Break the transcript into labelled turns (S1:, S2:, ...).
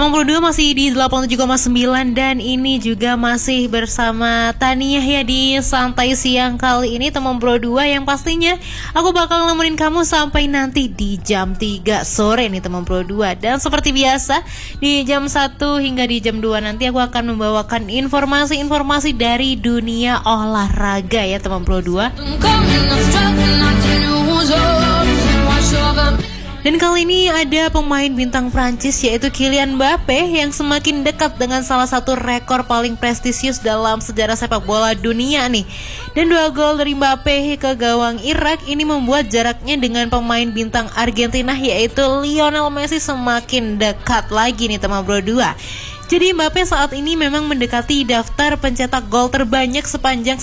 S1: Teman Pro 2 masih di 87,9 dan ini juga masih bersama Tania ya di Santai Siang kali ini teman Pro 2 yang pastinya aku bakal nemenin kamu sampai nanti di jam 3 sore nih teman Pro 2. Dan seperti biasa di jam 1 hingga di jam 2 nanti aku akan membawakan informasi-informasi dari dunia olahraga ya teman Pro 2. Dan kali ini ada pemain bintang Prancis yaitu Kylian Mbappe yang semakin dekat dengan salah satu rekor paling prestisius dalam sejarah sepak bola dunia nih. Dan 2 gol dari Mbappe ke gawang Irak ini membuat jaraknya dengan pemain bintang Argentina yaitu Lionel Messi semakin dekat lagi nih teman Bro 2. Jadi Mbappe saat ini memang mendekati daftar pencetak gol terbanyak sepanjang